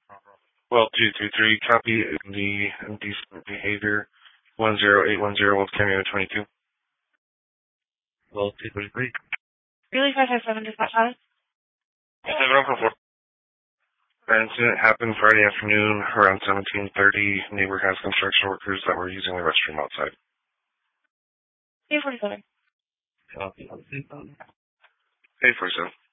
Well, 233, copy the indecent behavior 10810 with Cameo 22. Well, 233. Really 557, dispatch status? 704. An incident happened Friday afternoon around 17:30. Neighbor has construction workers that were using the restroom outside. 847. Copy. 847.